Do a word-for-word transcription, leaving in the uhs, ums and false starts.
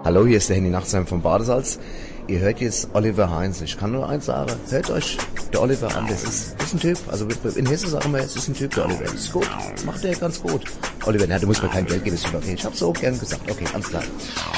Hallo, hier ist der Henny Nachtsheim vom Badesalz. Ihr hört jetzt Oliver Heinz. Ich kann nur eins sagen, hört euch der Oliver an. Das ist, das ist ein Typ, also in Hessen sagen wir, es ist ein Typ, der Oliver. Das ist gut, das macht er ganz gut. Oliver, na, du musst mir kein Geld geben, ist okay. Ich hab's so gern gesagt. Okay, ganz klar.